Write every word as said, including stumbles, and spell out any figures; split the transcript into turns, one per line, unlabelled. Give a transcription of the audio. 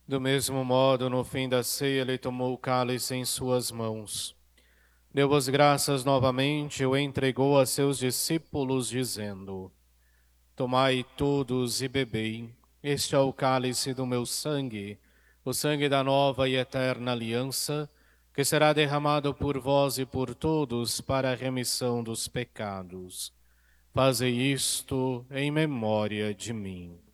Do mesmo modo, no fim da ceia, ele tomou o cálice em suas mãos. Deu as graças novamente e o entregou a seus discípulos, dizendo: Tomai todos e bebei, este é o cálice do meu sangue, o sangue da nova e eterna aliança, que será derramado por vós e por todos para a remissão dos pecados. Fazei isto em memória de mim.